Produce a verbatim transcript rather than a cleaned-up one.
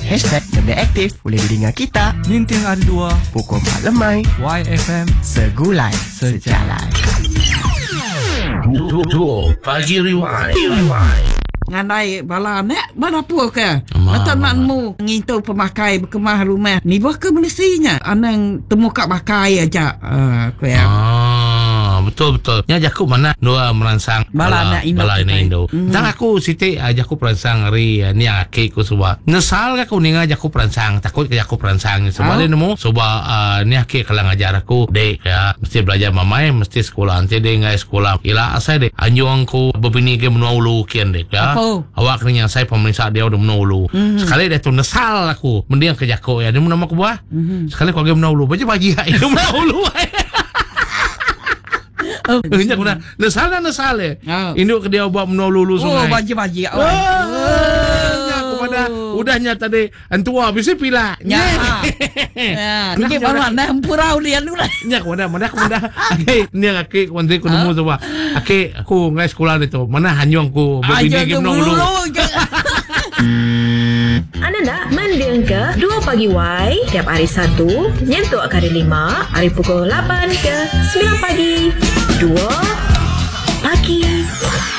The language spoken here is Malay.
Hashtag Benda Aktif boleh didengar kita. Ninting ada dua. Pukul empat lemai. Y F M. Segulai sejalan. Dua Pagi Rewind. Rewind. Ngandai bala nek bala apa ke? Ama, Mata ama. makmu ngintu pemakai berkemah rumah. Ni bah ke mestinya anang temu kat pakai aja. Ah, uh, ya. Ah, betul betul. Nya jaku mana dua merangsang Bala nak Indo bala kita. ina Indo. Mm. Tang aku siti aja aku perangsang ri ni ake ku suba. Nesal ka ku ninga jaku perangsang takut ka aku perangsang sebab Oh. nemu suba uh, ni ake kalang ajar aku dek ya mesti belajar mamai mesti sekolah ante de ngai sekolah ila asai de anjuang ku bebini ke menulu kian dek ya. Apa? Awak ni yang saya pemeriksa dia udah menulu. Mm. Sekali dia tu nesal aku mendiang ke jaku ya dia nama aku buah. Mhm. Sekali kau game menulu baju bagi itu menulu. Oh. Nya kuna nesal dan nesal eh. Oh. Induk ke dia buat menulu Oh, sungai. baji-baji. Oh, nya aku pada udahnya tadi antua bisa pila. Ya. Ya, ni baru anda empurau lian dulu. Nya aku pada mana aku pada. Okey, ni aku kundi ku nemu coba. Okey, aku ngai sekolah itu. Mana hanyong ku berbini game menulu. Anda nak mendengar ke dua Pagi Y tiap hari Sabtu nyentuh ke hari lima, hari pukul lapan ke sembilan pagi. dua Pagi